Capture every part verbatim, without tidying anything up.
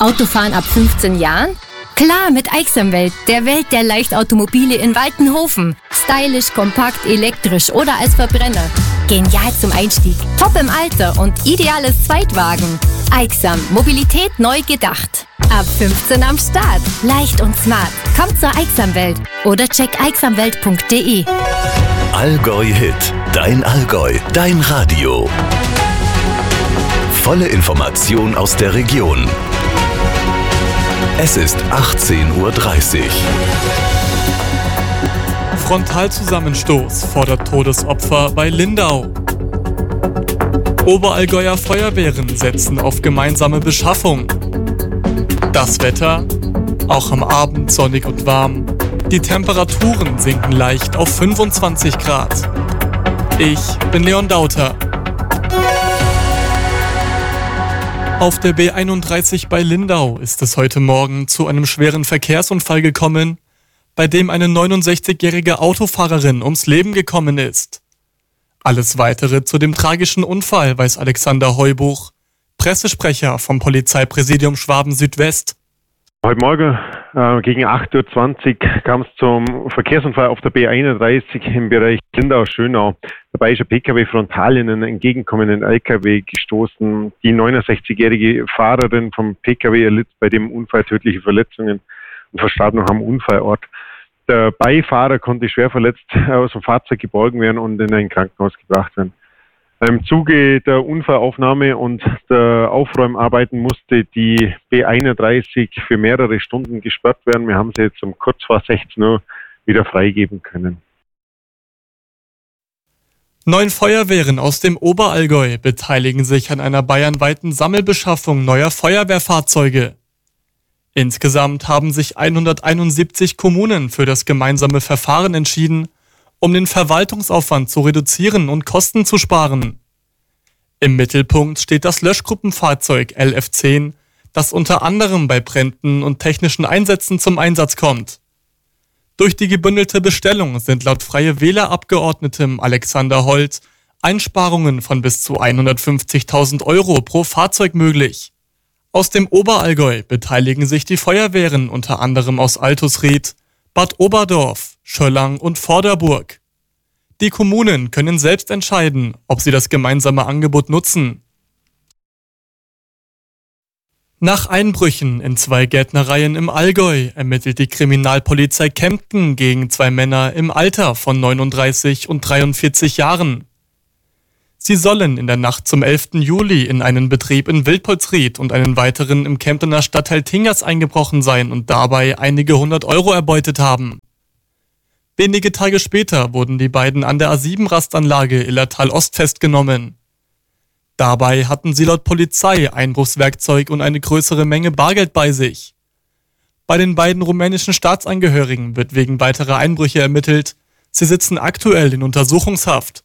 Autofahren ab fünfzehn Jahren? Klar, mit Aixamwelt, der Welt der Leichtautomobile in Waltenhofen. Stylisch, kompakt, elektrisch oder als Verbrenner. Genial zum Einstieg, top im Alter und ideales Zweitwagen. Aixam, Mobilität neu gedacht. Ab fünfzehn am Start. Leicht und smart. Kommt zur Aixamwelt oder check aixamwelt punkt de. Allgäu Hit. Dein Allgäu. Dein Radio. Volle Information aus der Region. Es ist achtzehn Uhr dreißig. Frontalzusammenstoß fordert Todesopfer bei Lindau. Oberallgäuer Feuerwehren setzen auf gemeinsame Beschaffung. Das Wetter? Auch am Abend sonnig und warm. Die Temperaturen sinken leicht auf fünfundzwanzig Grad. Ich bin Leon Dauter. Auf der B einunddreißig bei Lindau ist es heute Morgen zu einem schweren Verkehrsunfall gekommen, bei dem eine neunundsechzigjährige Autofahrerin ums Leben gekommen ist. Alles Weitere zu dem tragischen Unfall weiß Alexander Heubuch, Pressesprecher vom Polizeipräsidium Schwaben Südwest. Heute Morgen äh, gegen acht Uhr zwanzig kam es zum Verkehrsunfall auf der B einunddreißig im Bereich Lindau-Schönau. Dabei ist ein P K W frontal in einen entgegenkommenden L K W gestoßen. Die neunundsechzigjährige Fahrerin vom P K W erlitt bei dem Unfall tödliche Verletzungen und verstarb noch am Unfallort. Der Beifahrer konnte schwer verletzt aus dem Fahrzeug geborgen werden und in ein Krankenhaus gebracht werden. Im Zuge der Unfallaufnahme und der Aufräumarbeiten musste die B einunddreißig für mehrere Stunden gesperrt werden. Wir haben sie jetzt um kurz vor sechzehn Uhr wieder freigeben können. Neun Feuerwehren aus dem Oberallgäu beteiligen sich an einer bayernweiten Sammelbeschaffung neuer Feuerwehrfahrzeuge. Insgesamt haben sich hunderteinundsiebzig Kommunen für das gemeinsame Verfahren entschieden, um den Verwaltungsaufwand zu reduzieren und Kosten zu sparen. Im Mittelpunkt steht das Löschgruppenfahrzeug L F zehn, das unter anderem bei Bränden und technischen Einsätzen zum Einsatz kommt. Durch die gebündelte Bestellung sind laut Freie Wähler-Abgeordnetem Alexander Holt Einsparungen von bis zu hundertfünfzigtausend Euro pro Fahrzeug möglich. Aus dem Oberallgäu beteiligen sich die Feuerwehren unter anderem aus Altusried, Bad Oberdorf, Schöllang und Vorderburg. Die Kommunen können selbst entscheiden, ob sie das gemeinsame Angebot nutzen. Nach Einbrüchen in zwei Gärtnereien im Allgäu ermittelt die Kriminalpolizei Kempten gegen zwei Männer im Alter von neununddreißig und dreiundvierzig Jahren. Sie sollen in der Nacht zum elften Juli in einen Betrieb in Wildpolsried und einen weiteren im Kemptener Stadtteil Tingers eingebrochen sein und dabei einige hundert Euro erbeutet haben. Wenige Tage später wurden die beiden an der A sieben Rastanlage Illertal Ost festgenommen. Dabei hatten sie laut Polizei Einbruchswerkzeug und eine größere Menge Bargeld bei sich. Bei den beiden rumänischen Staatsangehörigen wird wegen weiterer Einbrüche ermittelt. Sie sitzen aktuell in Untersuchungshaft.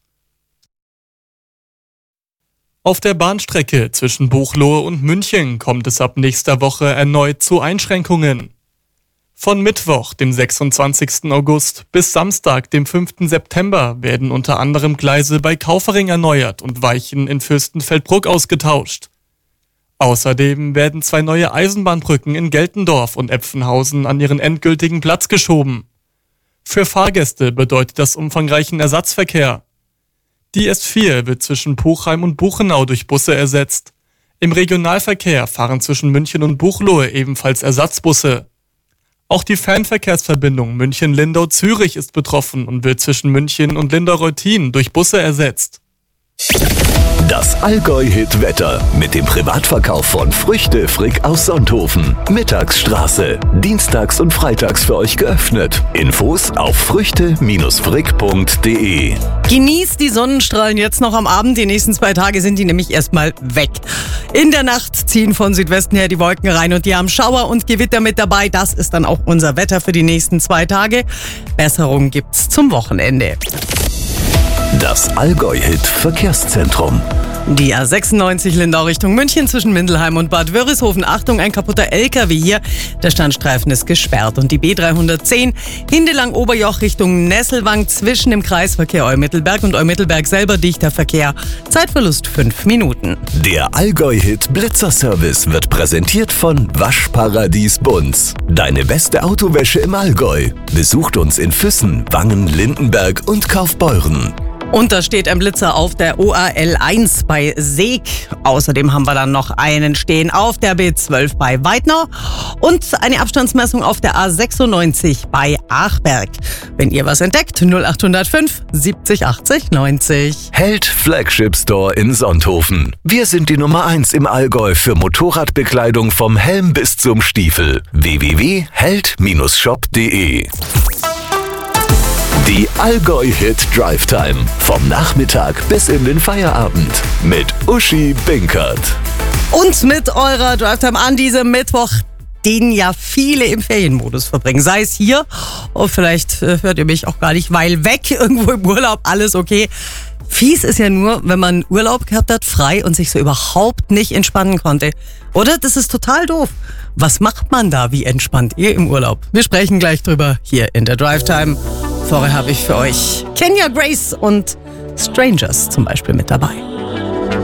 Auf der Bahnstrecke zwischen Buchloe und München kommt es ab nächster Woche erneut zu Einschränkungen. Von Mittwoch, dem sechsundzwanzigsten August, bis Samstag, dem fünften September, werden unter anderem Gleise bei Kaufering erneuert und Weichen in Fürstenfeldbruck ausgetauscht. Außerdem werden zwei neue Eisenbahnbrücken in Geltendorf und Epfenhausen an ihren endgültigen Platz geschoben. Für Fahrgäste bedeutet das umfangreichen Ersatzverkehr. Die S vier wird zwischen Puchheim und Buchenau durch Busse ersetzt. Im Regionalverkehr fahren zwischen München und Buchloe ebenfalls Ersatzbusse. Auch die Fernverkehrsverbindung München-Lindau-Zürich ist betroffen und wird zwischen München und Lindau-Reutin durch Busse ersetzt. Das Allgäu-Hit-Wetter mit dem Privatverkauf von Früchte Frick aus Sonthofen. Mittagsstraße. Dienstags und freitags für euch geöffnet. Infos auf früchte frick punkt de. Genießt die Sonnenstrahlen jetzt noch am Abend. Die nächsten zwei Tage sind die nämlich erstmal weg. In der Nacht ziehen von Südwesten her die Wolken rein und die haben Schauer und Gewitter mit dabei. Das ist dann auch unser Wetter für die nächsten zwei Tage. Besserung gibt's zum Wochenende. Das Allgäu-Hit Verkehrszentrum. Die A sechsundneunzig Lindau Richtung München zwischen Mindelheim und Bad Wörishofen. Achtung, ein kaputter L K W hier. Der Standstreifen ist gesperrt. Und die B dreihundertzehn Hindelang-Oberjoch Richtung Nesselwang zwischen dem Kreisverkehr Eumittelberg und Eumittelberg selber dichter Verkehr. Zeitverlust fünf Minuten. Der Allgäu-Hit Blitzerservice wird präsentiert von Waschparadies Bunz. Deine beste Autowäsche im Allgäu. Besucht uns in Füssen, Wangen, Lindenberg und Kaufbeuren. Und da steht ein Blitzer auf der O A L eins bei Seeg. Außerdem haben wir dann noch einen stehen auf der B zwölf bei Weidner und eine Abstandsmessung auf der A sechsundneunzig bei Achberg. Wenn ihr was entdeckt, null acht null fünf siebzig achtzig neunzig. Held Flagship Store in Sonthofen. Wir sind die Nummer eins im Allgäu für Motorradbekleidung vom Helm bis zum Stiefel. w w w punkt held Bindestrich shop punkt de. Die Allgäu-Hit Drive Time. Vom Nachmittag bis in den Feierabend. Mit Uschi Binkert. Und mit eurer Drive Time an diesem Mittwoch, den ja viele im Ferienmodus verbringen. Sei es hier, oh, vielleicht äh, hört ihr mich auch gar nicht, weil weg, irgendwo im Urlaub, alles okay. Fies ist ja nur, wenn man Urlaub gehabt hat, frei und sich so überhaupt nicht entspannen konnte. Oder? Das ist total doof. Was macht man da? Wie entspannt ihr im Urlaub? Wir sprechen gleich drüber hier in der Drive Time. Vorher habe ich für euch Kenya Grace und Strangers zum Beispiel mit dabei.